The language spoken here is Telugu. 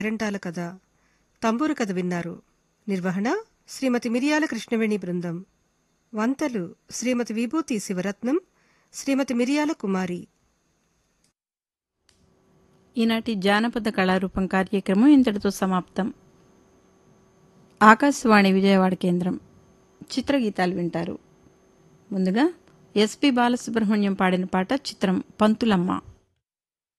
పేరంటాల కథ, తంబూరు కథ విన్నారు. నిర్వహణ శ్రీమతి మిరియాల కృష్ణవేణి బృందం. వంతలు శ్రీమతి విభూతి శివరత్నం, శ్రీమతి మిరియాల కుమారి. ఈనాటి జానపద కళారూపం కార్యక్రమం ఇంతటితో సమాప్తం. ఆకాశవాణి విజయవాడ కేంద్రం. చిత్రగీతాలు వింటారు. ముందుగా ఎస్పి బాలసుబ్రహ్మణ్యం పాడిన పాట, చిత్రం పంతులమ్మ.